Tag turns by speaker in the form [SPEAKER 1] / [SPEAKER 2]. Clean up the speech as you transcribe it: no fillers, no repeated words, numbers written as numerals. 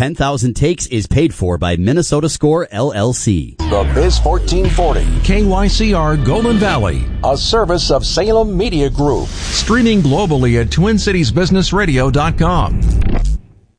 [SPEAKER 1] 10,000 Takes is paid for by Minnesota Score, LLC.
[SPEAKER 2] The Biz 1440.
[SPEAKER 3] KYCR Golden Valley.
[SPEAKER 2] A service of Salem Media Group.
[SPEAKER 3] Streaming globally at TwinCitiesBusinessRadio.com.